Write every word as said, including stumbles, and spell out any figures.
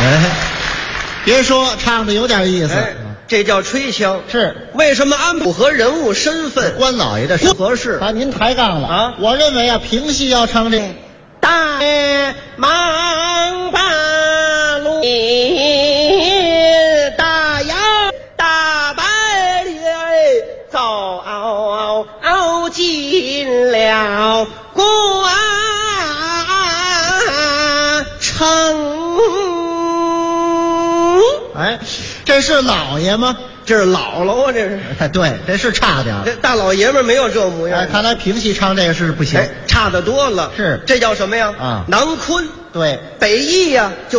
哎，别说，唱的有点意思。 哎，这叫吹腔。 是， 为什么安不合人物身份？ 关老爷的不合适。 把您抬杠了啊！ 我认为啊，评戏要唱这大爷忙把路，大摇大摆的早熬进了关城。 哎，这是老爷吗？ 这是姥姥啊，这是。 哎，对，这是差点。 这大老爷们没有这模样。 哎，看来评戏唱这个是不行， 哎，差得多了。 是， 这叫什么呀？ 啊， 囊昆。 对， 北艺呀、啊，就